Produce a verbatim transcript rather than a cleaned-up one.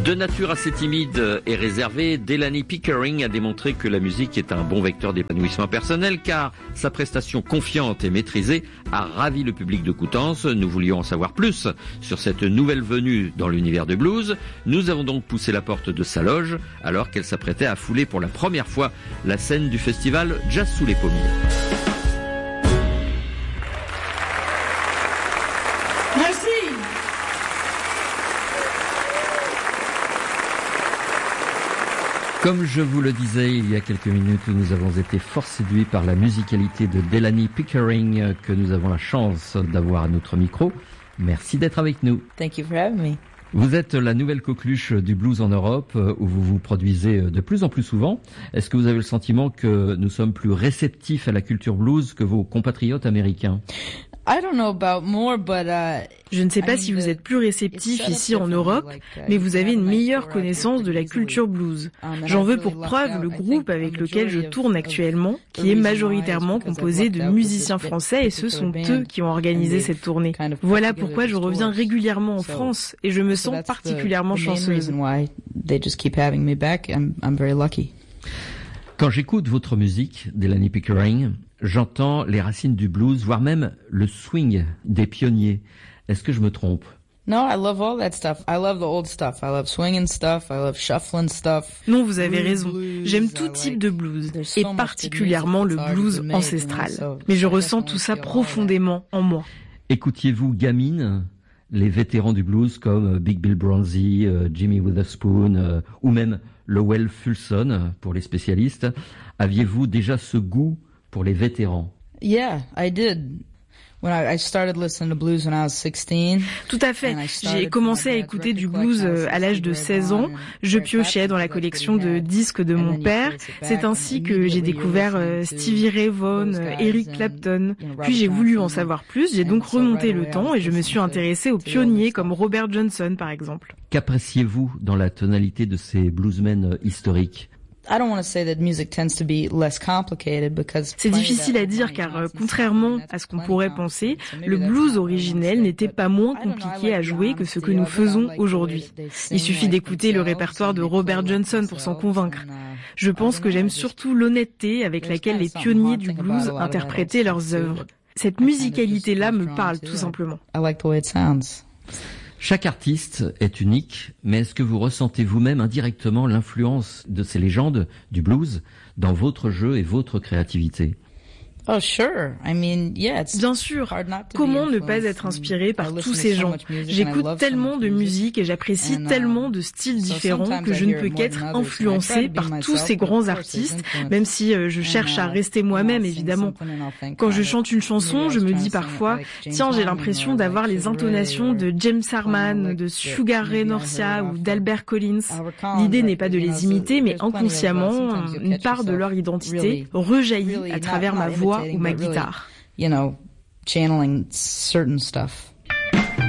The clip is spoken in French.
De nature assez timide et réservée, Delaney Pickering a démontré que la musique est un bon vecteur d'épanouissement personnel car sa prestation confiante et maîtrisée a ravi le public de Coutances. Nous voulions en savoir plus sur cette nouvelle venue dans l'univers de blues. Nous avons donc poussé la porte de sa loge alors qu'elle s'apprêtait à fouler pour la première fois la scène du festival Jazz sous les pommiers. Merci. Comme je vous le disais il y a quelques minutes, nous avons été fort séduits par la musicalité de Delaney Pickering que nous avons la chance d'avoir à notre micro. Merci d'être avec nous. Thank you for having me. Vous êtes la nouvelle coqueluche du blues en Europe où vous vous produisez de plus en plus souvent. Est-ce que vous avez le sentiment que nous sommes plus réceptifs à la culture blues que vos compatriotes américains? I don't know about more, but, uh, Je ne sais pas si vous êtes plus réceptif ici en Europe, mais vous avez une meilleure connaissance de la culture blues. J'en veux pour preuve le groupe avec lequel je tourne actuellement, qui est majoritairement composé de musiciens français et ce sont eux qui ont organisé cette tournée. Voilà pourquoi je reviens régulièrement en France et je me sens particulièrement chanceuse. Quand j'écoute votre musique, Delaney Pickering, j'entends les racines du blues, voire même le swing des pionniers. Est-ce que je me trompe? No, I love all that stuff. I love the old stuff. I love swinging stuff. I love shuffling stuff. Non, vous avez raison. J'aime tout type de blues, et particulièrement le blues ancestral. Mais je ressens tout ça profondément en moi. Écoutiez-vous gamine les vétérans du blues comme Big Bill Broonzy, Jimmy Witherspoon ou même Lowell Fulson pour les spécialistes? Aviez-vous déjà ce goût pour les vétérans? Yeah, I did. When I, I started listening to blues when I was sixteen. Tout à fait. J'ai commencé à écouter du blues à l'âge de seize ans. Je piochais dans la collection de disques de mon père. C'est ainsi que j'ai découvert Stevie Ray Vaughan, Eric Clapton. Puis j'ai voulu en savoir plus. J'ai donc remonté le temps et je me suis intéressée aux pionniers comme Robert Johnson par exemple. Qu'appréciez-vous dans la tonalité de ces bluesmen historiques? C'est difficile à dire car, euh, contrairement à ce qu'on pourrait penser, le blues originel n'était pas moins compliqué à jouer que ce que nous faisons aujourd'hui. Il suffit d'écouter le répertoire de Robert Johnson pour s'en convaincre. Je pense que j'aime surtout l'honnêteté avec laquelle les pionniers du blues interprétaient leurs œuvres. Cette musicalité-là me parle tout simplement. Chaque artiste est unique, mais est-ce que vous ressentez vous-même indirectement l'influence de ces légendes du blues dans votre jeu et votre créativité? Oh, sure. I mean, yeah, it's Bien sûr. Comment ne pas être inspiré par tous ces gens? J'écoute tellement de musique et j'apprécie tellement de styles différents que je ne peux qu'être influencée par tous ces grands artistes, même si je cherche à rester moi-même, évidemment. Quand je chante une chanson, je me dis parfois, tiens, j'ai l'impression d'avoir les intonations de James Harman, de Sugar Ray Norcia ou d'Albert Collins. L'idée n'est pas de les imiter, mais inconsciemment, une part de leur identité rejaillit à travers ma voix ou ma guitare. You know, channeling certain stuff.